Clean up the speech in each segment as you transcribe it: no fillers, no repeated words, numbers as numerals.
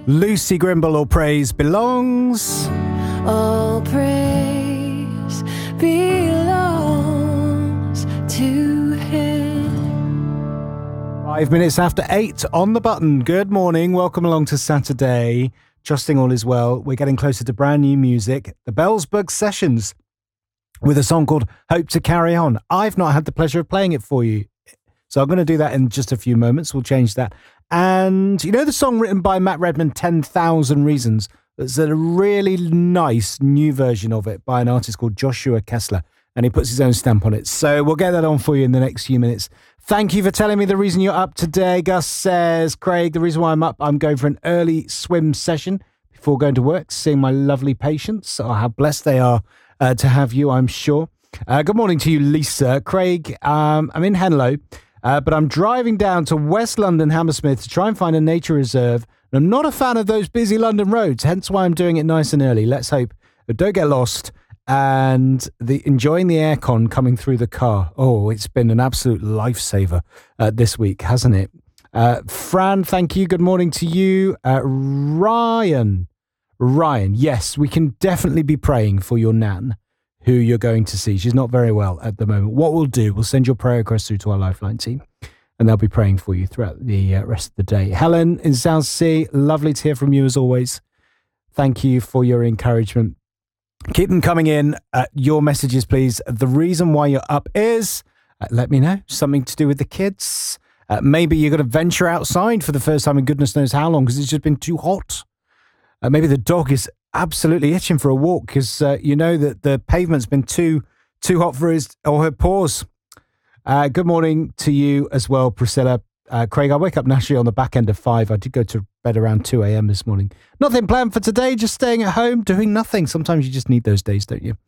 Lucy Grimble, all praise belongs. All praise belongs to him. 5 minutes after 8 on the button. Good morning. Welcome along to Saturday. Trusting all is well. We're getting closer to brand new music. The Bellsberg Sessions with a song called Hope to Carry On. I've not had the pleasure of playing it for you, so I'm going to do that in just a few moments. We'll change that. And you know the song written by Matt Redman, 10,000 Reasons? There's a really nice new version of it by an artist called Joshua Kessler, and he puts his own stamp on it. So we'll get that on for you in the next few minutes. Thank you for telling me the reason you're up today. Gus says, Craig, the reason why I'm up, I'm going for an early swim session before going to work, seeing my lovely patients. Oh, how blessed they are to have you, I'm sure. Good morning to you, Lisa. Craig, I'm in Henlow. But I'm driving down to West London, Hammersmith, to try and find a nature reserve. And I'm not a fan of those busy London roads, hence why I'm doing it nice and early. Let's hope I don't get lost. And enjoying the aircon coming through the car. Oh, it's been an absolute lifesaver this week, hasn't it? Fran, thank you. Good morning to you. Ryan, yes, we can definitely be praying for your nan, who you're going to see. She's not very well at the moment. What we'll do, we'll send your prayer request through to our Lifeline team, and they'll be praying for you throughout the rest of the day. Helen in Southsea, lovely to hear from you as always. Thank you for your encouragement. Keep them coming in. Your messages, please. The reason why you're up is, let me know, something to do with the kids. Maybe you're going to venture outside for the first time in goodness knows how long because it's just been too hot. Maybe the dog is absolutely itching for a walk because you know that the pavement's been too hot for his or her paws. Good morning to you as well, Priscilla. Craig, I wake up naturally on the back end of 5. I did go to bed around 2 a.m. this morning. Nothing planned for today, just staying at home, doing nothing. Sometimes you just need those days, don't you?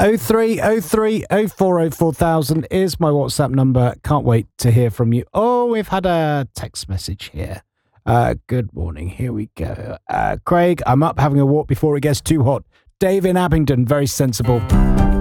0303 040 4000 is my WhatsApp number. Can't wait to hear from you. Oh, we've had a text message here. Good morning. Here we go. Craig, I'm up having a walk before it gets too hot. Dave in Abingdon, very sensible.